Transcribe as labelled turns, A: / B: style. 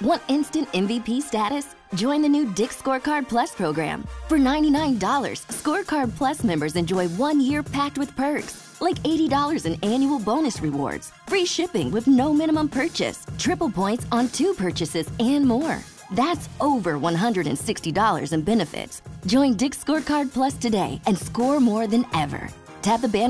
A: Want instant MVP status? Join the new Dick's Scorecard Plus program. For $99, Scorecard Plus members enjoy 1 year packed with perks, like $80 in annual bonus rewards, free shipping with no minimum purchase, triple points on 2 purchases, and more. That's over $160 in benefits. Join Dick's Scorecard Plus today and score more than ever. Tap the banner